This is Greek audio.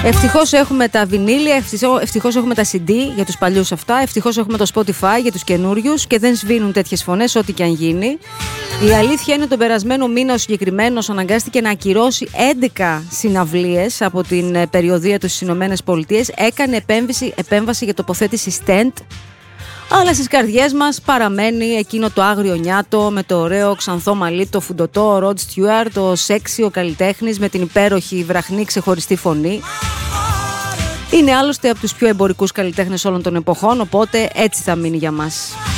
Ευτυχώς έχουμε τα βινίλια, ευτυχώς έχουμε τα CD για τους παλιούς αυτά, ευτυχώς έχουμε το Spotify για τους καινούριους και δεν σβήνουν τέτοιες φωνές ό,τι και αν γίνει. Η αλήθεια είναι τον περασμένο μήνα ο συγκεκριμένος αναγκάστηκε να ακυρώσει 11 συναυλίες από την περιοδεία του στις Ηνωμένες Πολιτείες. Έκανε επέμβαση για τοποθέτηση stent. Αλλά στις καρδιές μας παραμένει εκείνο το άγριο νιάτο με το ωραίο ξανθό μαλλί, το φουντωτό, ο Ροντ Στιούαρτ, το σεξι, ο καλλιτέχνης με την υπέροχη βραχνή ξεχωριστή φωνή. Είναι άλλωστε από τους πιο εμπορικούς καλλιτέχνες όλων των εποχών, οπότε έτσι θα μείνει για μας.